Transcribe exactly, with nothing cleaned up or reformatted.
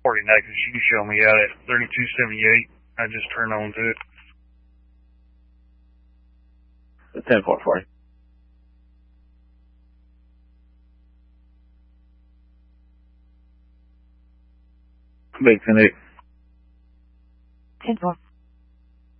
forty-nine, because she can show me out at thirty-two seventy-eight. I just turned on to it. ten four forty. Big ten eight. ten four.